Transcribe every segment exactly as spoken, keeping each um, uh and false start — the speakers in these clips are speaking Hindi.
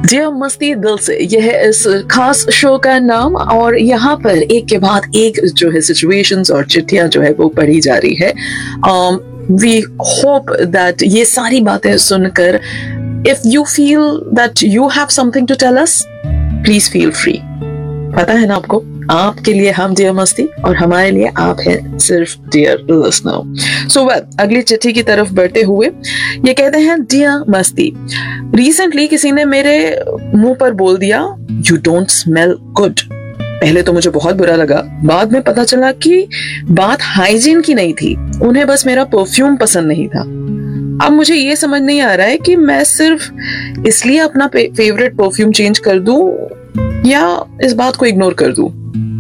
डियर मस्ती दिल से, यह है इस खास शो का नाम, और यहाँ पर एक के बाद एक जो है सिचुएशंस और चिट्ठियां जो है वो पढ़ी जा रही है. वी होप दैट ये सारी बातें सुनकर, if you feel that you have something to tell us, please feel free. पता है ना आपको, आपके लिए हम डियर मस्ती और हमारे लिए आप हैं सिर्फ डियर लिसनर. सो वेल, अगली चिट्ठी की तरफ बढ़ते हुए ये कहते हैं, डियर मस्ती, रिसेंटली किसी ने मेरे मुंह पर बोल दिया यू डोंट स्मेल गुड. पहले तो मुझे बहुत बुरा लगा, बाद में पता चला कि बात हाइजीन की नहीं थी, उन्हें बस मेरा परफ्यूम पसंद नहीं था. अब मुझे ये समझ नहीं आ रहा है कि मैं सिर्फ इसलिए अपना फेवरेट परफ्यूम चेंज कर दूं या इस बात को इग्नोर कर दूं.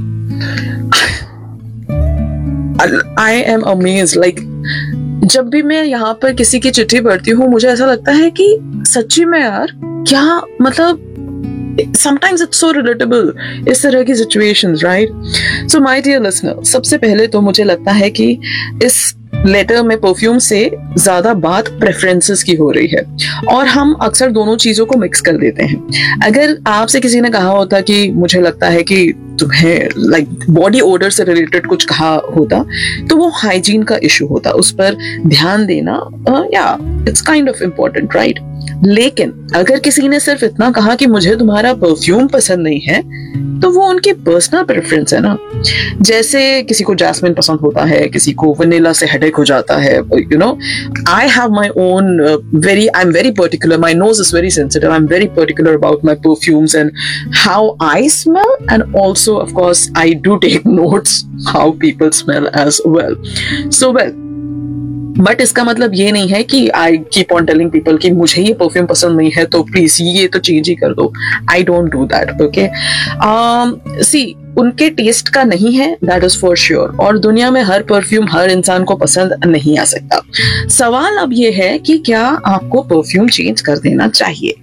I am amazed. लाइक जब भी मैं यहाँ पर किसी की चिट्ठी पढ़ती हूँ, मुझे ऐसा लगता है कि सच्ची में यार, क्या मतलब, sometimes it's so relatable इस तरह की situations, right? So my dear listener, सबसे पहले तो मुझे लगता है कि इस लेटर में परफ्यूम से ज्यादा बात प्रेफरेंसेस की हो रही है, और हम अक्सर दोनों चीजों को मिक्स कर देते हैं. अगर आपसे किसी ने कहा होता कि मुझे लगता है कि तुम्हें लाइक बॉडी ओडर से रिलेटेड कुछ कहा होता, तो वो हाइजीन का इशू होता, उस पर ध्यान देना या it's kind of important, right? लेकिन अगर किसी ने सिर्फ इतना कहा कि मुझे तुम्हारा परफ्यूम पसंद नहीं है, तो वो उनकी पर्सनल प्रेफरेंस है ना. जैसे किसी को जैस्मिन पसंद होता है, किसी को वनीला से हेडेक हो जाता है. You know, I have my own very I am very particular, my knows is very sensitive, I am very particular about my perfumes and how I smell, and also of course I do take notes how people smell as well. So well, but इसका मतलब ये नहीं है कि I keep on telling people कि मुझे ये परफ्यूम पसंद नहीं है तो प्लीज ये तो चेंज ही कर दो. I don't do that. Okay, सी, उनके टेस्ट का नहीं है, दैट इज फॉर श्योर, और दुनिया में हर परफ्यूम हर इंसान को पसंद नहीं आ सकता. सवाल अब ये है कि क्या आपको परफ्यूम चेंज कर देना चाहिए.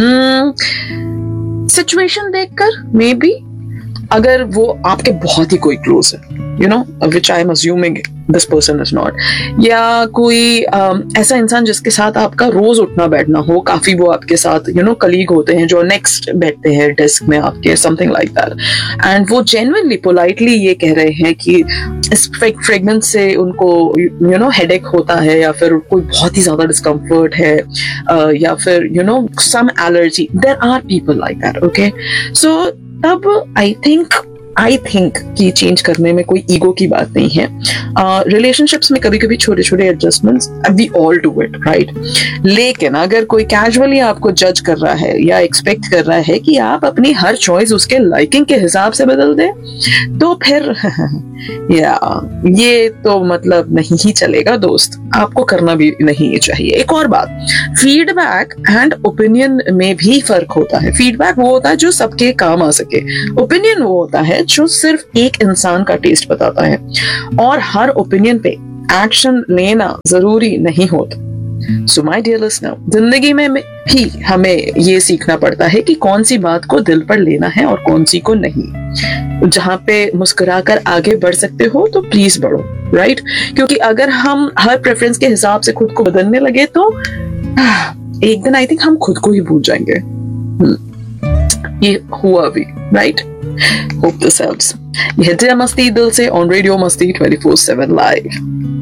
सिचुएशन hmm, देखकर मे बी, अगर वो आपके बहुत ही कोई क्लोज है, you know, which I am assuming this person is not, या कोई um, ऐसा इंसान जिसके साथ आपका रोज उठना बैठना हो, काफी वो आपके साथ यू नो कलीग होते हैं जो नेक्स्ट बैठते हैं डेस्क में आपके, समथिंग लाइक दैट, एंड वो जेन्युइनली पोलाइटली ये कह रहे हैं कि इस फ्रेग्रेंस से उनको यू नो हेडेक होता है, या फिर कोई बहुत ही ज्यादा डिस्कम्फर्ट है, uh, या फिर you know some allergy. There are people like that. Okay, सो तब आई थिंक आई थिंक कि चेंज करने में कोई ईगो की बात नहीं है. रिलेशनशिप्स uh, में कभी कभी छोटे छोटे adjustments we all do it, right? लेकिन अगर कोई कैजुअली आपको जज कर रहा है या एक्सपेक्ट कर रहा है कि आप अपनी हर चॉइस उसके लाइकिंग के हिसाब से बदल दें, तो फिर या ये तो मतलब नहीं ही चलेगा दोस्त, आपको करना भी नहीं चाहिए. एक और बात, फीडबैक एंड ओपिनियन में भी फर्क होता है. फीडबैक वो होता है जो सबके काम आ सके, ओपिनियन वो होता है जो सिर्फ एक इंसान का टेस्ट बताता है, और हर ओपिनियन पे एक्शन लेना जरूरी नहीं होता. सो माय डियर लिसनर, जिंदगी में भी हमें ये सीखना पड़ता है कि कौन सी बात को दिल पर लेना है और कौन सी को नहीं. जहां पे मुस्कुराकर आगे बढ़ सकते हो तो प्लीज बढ़ो, राइट? क्योंकि अगर हम हर प्रेफरेंस के हिसाब से खुद को बदलने लगे तो एक दिन आई थिंक हम खुद को ही भूल जाएंगे. ये हुआ भी, राइट? Hope this helps. यह डियर मस्ती दिल से ऑन रेडियो मस्ती ट्वेंटी फोर सेवन लाइव.